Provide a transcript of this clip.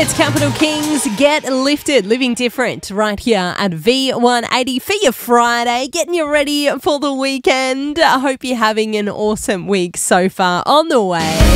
It's Capital Kings, Get Lifted, Living Different, right here at V180 for your Friday, getting you ready for the weekend. I hope you're having an awesome week so far on the way.